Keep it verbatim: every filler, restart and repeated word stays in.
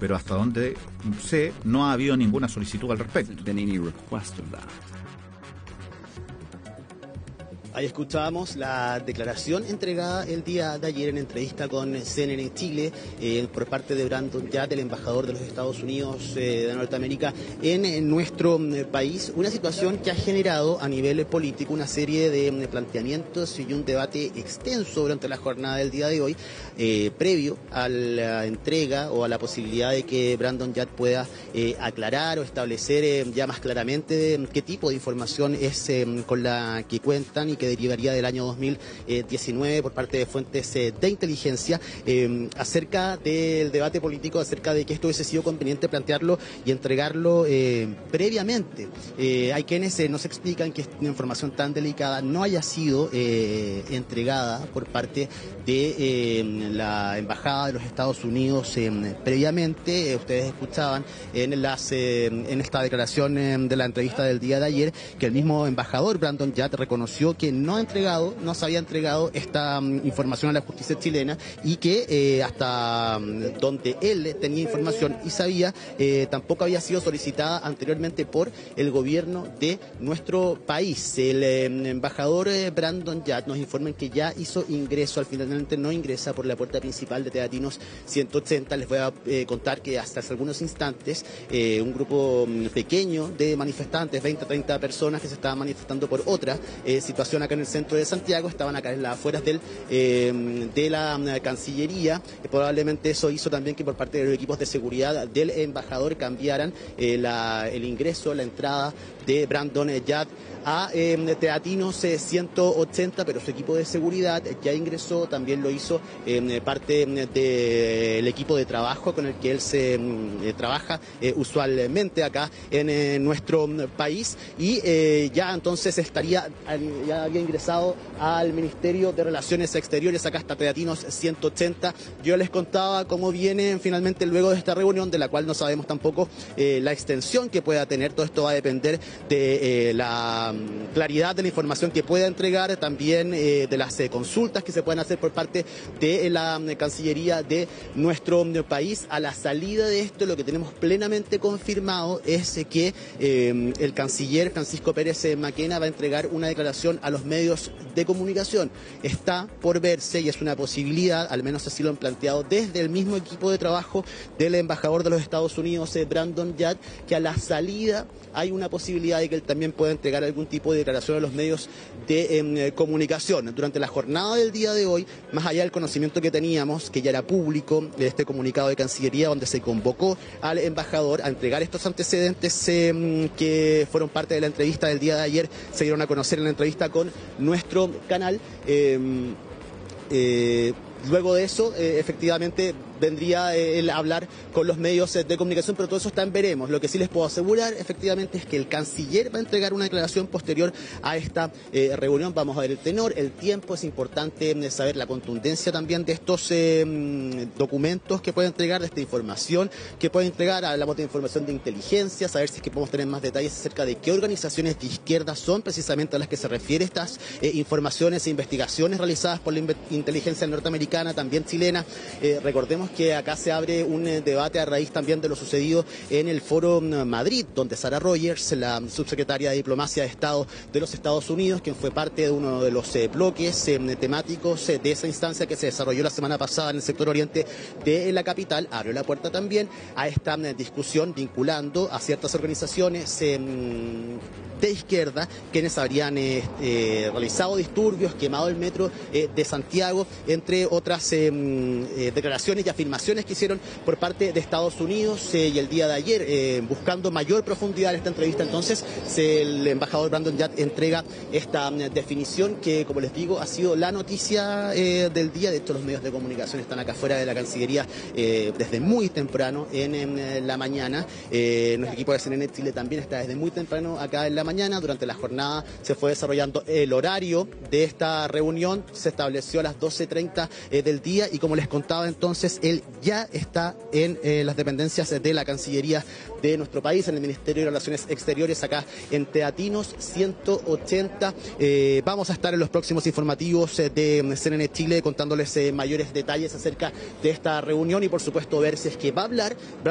pero hasta donde sé, no ha habido ninguna solicitud al respecto. Ahí escuchábamos la declaración entregada el día de ayer en entrevista con C N N Chile eh, por parte de Brandon Yat, el embajador de los Estados Unidos eh, de Norteamérica en, en nuestro eh, país. Una situación que ha generado a nivel político una serie de eh, planteamientos y un debate extenso durante la jornada del día de hoy, eh, previo a la entrega o a la posibilidad de que Brandon Yat pueda eh, aclarar o establecer eh, ya más claramente eh, qué tipo de información es eh, con la que cuentan y que derivaría del año dos mil diecinueve por parte de fuentes eh, de inteligencia eh, acerca del debate político, acerca de que esto hubiese sido conveniente plantearlo y entregarlo eh, previamente. Eh, hay quienes eh, nos explican que una información tan delicada no haya sido eh, entregada por parte de eh, la Embajada de los Estados Unidos eh, previamente. Eh, ustedes escuchaban en, las, eh, en esta declaración eh, de la entrevista del día de ayer que el mismo embajador Brandon Yat reconoció que no ha entregado, no se había entregado esta um, información a la justicia chilena y que eh, hasta um, donde él tenía información y sabía, eh, tampoco había sido solicitada anteriormente por el gobierno de nuestro país. El eh, embajador eh, Brandon Yat nos informa que ya hizo ingreso, al finalmente no ingresa por la puerta principal de Teatinos ciento ochenta. Les voy a eh, contar que hasta hace algunos instantes eh, un grupo um, pequeño de manifestantes, veinte a treinta personas que se estaban manifestando por otra eh, situación acá en el centro de Santiago, estaban acá en las afueras del, eh, de la um, Cancillería. Eh, probablemente eso hizo también que por parte de los equipos de seguridad del embajador cambiaran eh, la, el ingreso, la entrada de Brandon Yat a eh, Teatinos eh, ciento ochenta, pero su equipo de seguridad ya ingresó, también lo hizo eh, parte del equipo de trabajo con el que él se eh, trabaja eh, usualmente acá en eh, nuestro país, y eh, ya entonces estaría, ya había ingresado al Ministerio de Relaciones Exteriores, acá hasta Teatinos ciento ochenta. Yo les contaba cómo viene finalmente luego de esta reunión, de la cual no sabemos tampoco eh, la extensión que pueda tener. Todo esto va a depender de eh, la claridad de la información que pueda entregar, también eh, de las eh, consultas que se puedan hacer por parte de la eh, Cancillería de nuestro eh, país. A la salida de esto, lo que tenemos plenamente confirmado es eh, que eh, el canciller Francisco Pérez eh, Maquena va a entregar una declaración a los medios de comunicación. Está por verse y es una posibilidad, al menos así lo han planteado desde el mismo equipo de trabajo del embajador de los Estados Unidos, eh, Brandon Yat, que a la salida hay una posibilidad de que él también pueda entregar algún tipo de declaración a los medios de eh, comunicación. Durante la jornada del día de hoy, más allá del conocimiento que teníamos, que ya era público, de este comunicado de Cancillería donde se convocó al embajador a entregar estos antecedentes eh, que fueron parte de la entrevista del día de ayer, se dieron a conocer en la entrevista con nuestro canal. Eh, eh, luego de eso, eh, efectivamente, vendría eh, el hablar con los medios eh, de comunicación, pero todo eso está en veremos. Lo que sí les puedo asegurar efectivamente es que el canciller va a entregar una declaración posterior a esta eh, reunión. Vamos a ver el tenor, el tiempo. Es importante eh, saber la contundencia también de estos eh, documentos que puede entregar, de esta información que puede entregar. Hablamos de información de inteligencia, saber si es que podemos tener más detalles acerca de qué organizaciones de izquierda son precisamente a las que se refiere estas eh, informaciones e investigaciones realizadas por la inteligencia norteamericana, también chilena. Eh, recordemos que acá se abre un eh, debate a raíz también de lo sucedido en el Foro Madrid, donde Sarah Rogers, la subsecretaria de Diplomacia de Estado de los Estados Unidos, quien fue parte de uno de los eh, bloques eh, temáticos eh, de esa instancia que se desarrolló la semana pasada en el sector oriente de la capital, abrió la puerta también a esta eh, discusión vinculando a ciertas organizaciones eh, de izquierda, quienes habrían eh, eh, realizado disturbios, quemado el metro eh, de Santiago, entre otras eh, eh, declaraciones y afirmaciones que hicieron por parte de Estados Unidos. Eh, y el día de ayer, eh, buscando mayor profundidad en esta entrevista, entonces se, el embajador Brandon Yat entrega esta um, definición que, como les digo, ha sido la noticia eh, del día. De hecho, los medios de comunicación están acá afuera de la Cancillería eh, desde muy temprano en, en la mañana. Eh, nuestro equipo de C N N Chile también está desde muy temprano acá en la mañana. Durante la jornada se fue desarrollando el horario de esta reunión, se estableció a las doce treinta eh, del día, y como les contaba entonces, él ya está en eh, las dependencias de la Cancillería de nuestro país, en el Ministerio de Relaciones Exteriores, acá en Teatinos ciento ochenta. Eh, vamos a estar en los próximos informativos eh, de C N N Chile contándoles eh, mayores detalles acerca de esta reunión y por supuesto ver si es que va a hablar